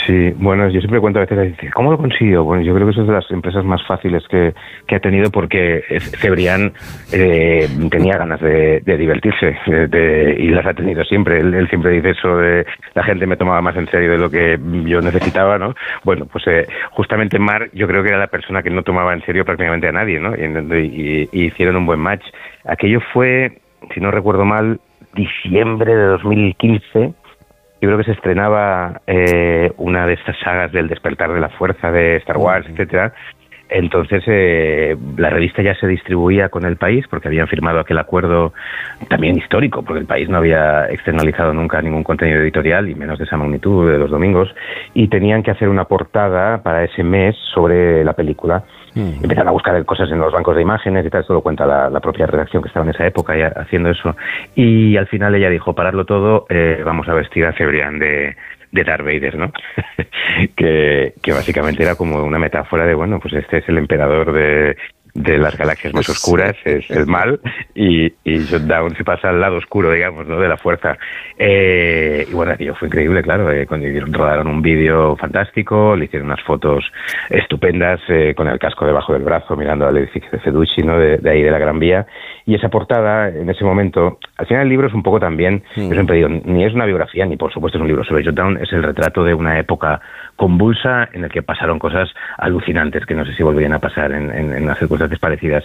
Sí, bueno, yo siempre cuento a veces, ¿cómo lo consiguió? Bueno, yo creo que eso es de las empresas más fáciles que ha tenido, porque Cebrián tenía ganas de divertirse y las ha tenido siempre. Él siempre dice eso de la gente me tomaba más en serio de lo que yo necesitaba, ¿no? Bueno, pues justamente Marc yo creo que era la persona que no tomaba en serio prácticamente a nadie, ¿no? Y hicieron un buen match. Aquello fue, si no recuerdo mal, diciembre de 2015. Yo creo que se estrenaba una de estas sagas del Despertar de la Fuerza de Star Wars, etcétera. Entonces la revista ya se distribuía con El País, porque habían firmado aquel acuerdo también histórico, porque El País no había externalizado nunca ningún contenido editorial, y menos de esa magnitud, de los domingos, y tenían que hacer una portada para ese mes sobre la película. Empezaron a buscar cosas en los bancos de imágenes y tal, esto lo cuenta la propia redacción que estaba en esa época ya haciendo eso, y al final ella dijo, pararlo todo, vamos a vestir a Cebrián de Darth Vader, ¿no? que básicamente era como una metáfora de, bueno, pues este es el emperador de las galaxias más oscuras, es el mal, y Shutdown se pasa al lado oscuro, digamos, ¿no?, de la fuerza. Y bueno, aquello fue increíble, claro. Cuando rodaron un vídeo fantástico, le hicieron unas fotos estupendas con el casco debajo del brazo, mirando al edificio de Feducci, ¿no?, de ahí de la Gran Vía. Y esa portada, en ese momento, al final el libro es un poco también, yo siempre digo, ni es una biografía, ni por supuesto es un libro sobre Shutdown, es el retrato de una época convulsa en el que pasaron cosas alucinantes que no sé si volverían a pasar en unas circunstancias parecidas.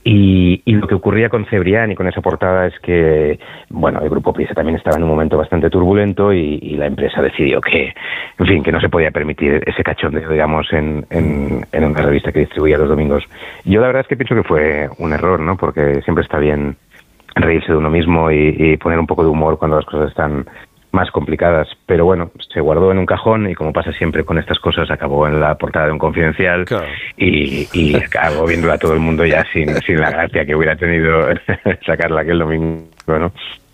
Y lo que ocurría con Cebrián y con esa portada es que, bueno, el Grupo Prisa también estaba en un momento bastante turbulento, y la empresa decidió que, en fin, que no se podía permitir ese cachondeo, digamos, en una revista que distribuía los domingos. Yo la verdad es que pienso que fue un error, ¿no?, porque siempre está bien reírse de uno mismo y poner un poco de humor cuando las cosas están más complicadas, pero bueno, se guardó en un cajón, y como pasa siempre con estas cosas, acabó en la portada de un Confidencial. Claro. y acabó viéndola todo el mundo ya sin la gracia que hubiera tenido sacarla aquel domingo, ¿no?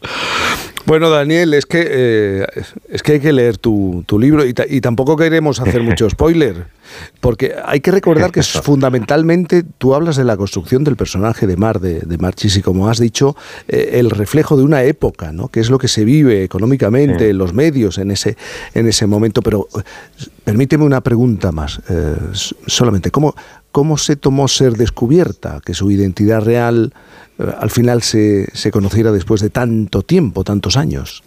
Bueno, Daniel, es que hay que leer tu libro, y tampoco queremos hacer mucho spoiler, porque hay que recordar que fundamentalmente tú hablas de la construcción del personaje de Marchis, y como has dicho, el reflejo de una época, ¿no?, que es lo que se vive económicamente, en los medios en ese momento. Pero permíteme una pregunta más, solamente, ¿cómo se tomó ser descubierta, que su identidad real al final se conociera después de tanto tiempo, tantos años?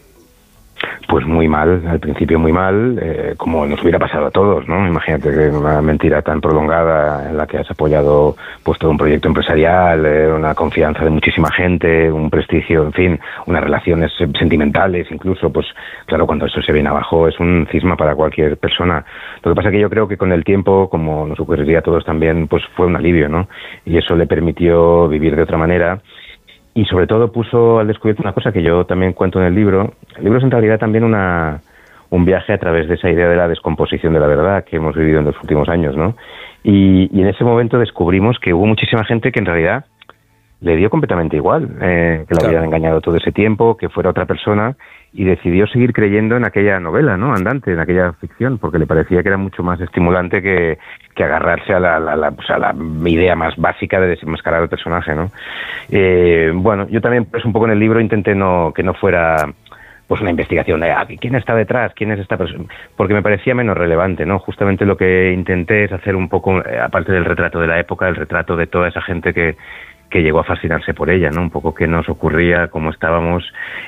Pues muy mal, al principio muy mal, como nos hubiera pasado a todos, ¿no? Imagínate que una mentira tan prolongada en la que has apoyado pues todo un proyecto empresarial, una confianza de muchísima gente, un prestigio, en fin, unas relaciones sentimentales incluso, pues claro, cuando eso se viene abajo es un cisma para cualquier persona. Lo que pasa es que yo creo que con el tiempo, como nos ocurriría a todos también, pues fue un alivio, ¿no? Y eso le permitió vivir de otra manera. Y sobre todo puso al descubierto una cosa que yo también cuento en el libro. El libro es en realidad también un viaje a través de esa idea de la descomposición de la verdad que hemos vivido en los últimos años, ¿no? Y en ese momento descubrimos que hubo muchísima gente que en realidad le dio completamente igual, que la habían engañado todo ese tiempo, que fuera otra persona, y decidió seguir creyendo en aquella novela, ¿no?, andante, en aquella ficción, porque le parecía que era mucho más estimulante que agarrarse a la idea más básica de desenmascarar al personaje, ¿no? Bueno, yo también, pues un poco en el libro intenté que no fuera pues una investigación de quién está detrás, quién es esta persona, porque me parecía menos relevante, ¿no? Justamente lo que intenté es hacer un poco, aparte del retrato de la época, el retrato de toda esa gente que llegó a fascinarse por ella, ¿no? Un poco qué nos ocurría, cómo estábamos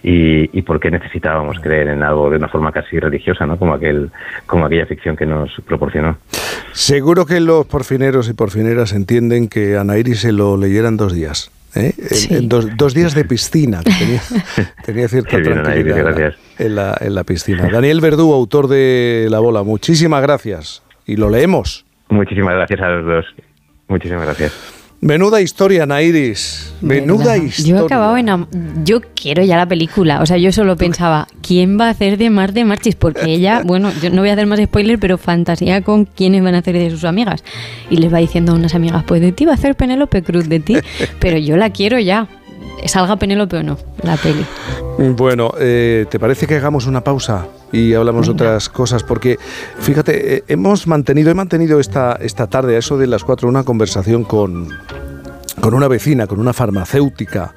y por qué necesitábamos creer en algo de una forma casi religiosa, ¿no? Como aquella ficción que nos proporcionó. Seguro que los porfineros y porfineras entienden que a Nairis se lo leyeran 2 días. Sí. En 2 días de piscina, que tenía cierta tranquilidad en la piscina. Daniel Verdú, autor de La Bola, muchísimas gracias. Y lo leemos. Muchísimas gracias a los dos. Muchísimas gracias. Menuda historia, Nairis. Menuda historia. Yo he acabado yo quiero ya la película. O sea, yo solo pensaba, ¿quién va a hacer de Mar de Marchis? Porque ella, bueno, yo no voy a hacer más spoiler, pero fantasía con quiénes van a hacer de sus amigas. Y les va diciendo a unas amigas, pues de ti va a hacer Penélope Cruz, de ti. Pero yo la quiero ya. Salga Penélope o no, la peli. Bueno, ¿te parece que hagamos una pausa y hablamos de otras cosas? Porque, fíjate, he mantenido esta tarde, a eso de las 4, una conversación con una vecina, con una farmacéutica,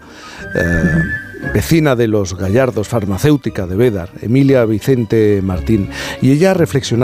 vecina de los Gallardos, farmacéutica de Bédar, Emilia Vicente Martín, y ella reflexionaba